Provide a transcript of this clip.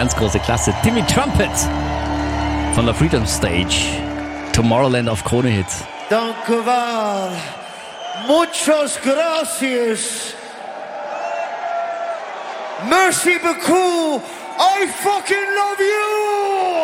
ganz große Klasse. Timmy Trumpet von der Freedom Stage. Tomorrowland auf Krone Hits. Danke war. Muchas gracias. Merci beaucoup. I fucking love you.